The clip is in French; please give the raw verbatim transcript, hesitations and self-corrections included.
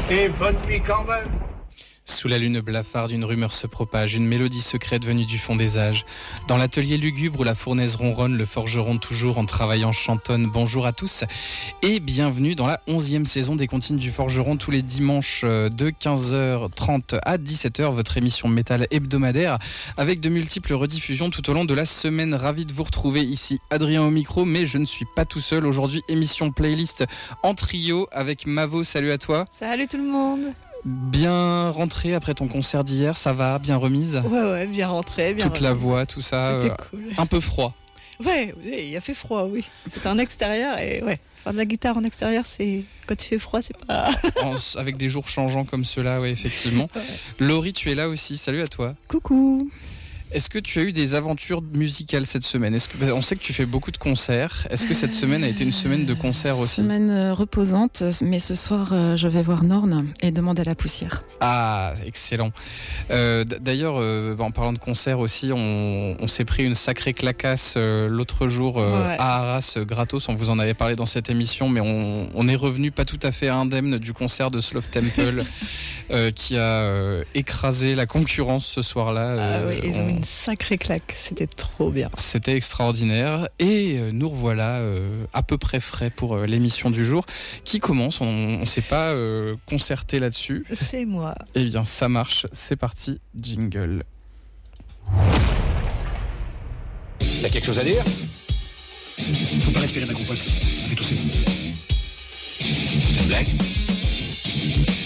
Et bonne nuit quand même. Sous la lune blafarde, une rumeur se propage, une mélodie secrète venue du fond des âges. Dans l'atelier lugubre où la fournaise ronronne, le forgeron toujours en travaillant chantonne. Bonjour à tous et bienvenue dans la onzième saison des Comptines du Forgeron, tous les dimanches de quinze heures trente à dix-sept heures, votre émission métal hebdomadaire avec de multiples rediffusions tout au long de la semaine. Ravi de vous retrouver ici, Adrien au micro, mais je ne suis pas tout seul. Aujourd'hui, émission playlist en trio avec Mavo. Salut à toi. Salut tout le monde. Bien rentré après ton concert d'hier, ça va, bien remise? Ouais, ouais, bien rentré, bien Toute remise. la voix, tout ça. C'était euh, cool. Un peu froid. Ouais, il a fait froid, oui. C'était en extérieur et ouais, faire de la guitare en extérieur, c'est quand il fait froid, c'est pas. En- avec des jours changeants comme ceux-là, ouais, effectivement. Ouais. Laurie, tu es là aussi. Salut à toi. Coucou. Est-ce que tu as eu des aventures musicales cette semaine? Est-ce que, bah, on sait que tu fais beaucoup de concerts. Est-ce que cette semaine a été une semaine de concerts aussi? Semaine euh, reposante, mais ce soir, euh, je vais voir Norne et demander à la poussière. Ah, excellent. Euh, d- d'ailleurs, euh, en parlant de concerts aussi, on, on s'est pris une sacrée clacasse euh, l'autre jour euh, Ouais. à Arras, euh, gratos. On vous en avait parlé dans cette émission, mais on, on est revenu pas tout à fait indemne du concert de Sloth Temple euh, qui a euh, écrasé la concurrence ce soir-là. Ah Euh, oui, ils ont on- mis une sacrée claque, c'était trop bien. C'était extraordinaire et euh, nous revoilà euh, à peu près frais pour euh, l'émission du jour qui commence. On ne s'est pas euh, concerté là-dessus. C'est moi. Eh bien, ça marche. C'est parti. Jingle. T'as quelque chose à dire? Faut pas respirer ma compote, ça fait tousser. C'est une blague?